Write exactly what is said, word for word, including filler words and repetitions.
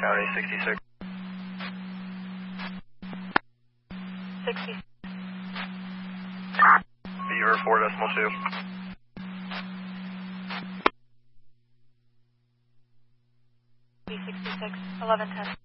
County sixty-six. sixty. Beaver four decimal two. sixty-six, eleven ten.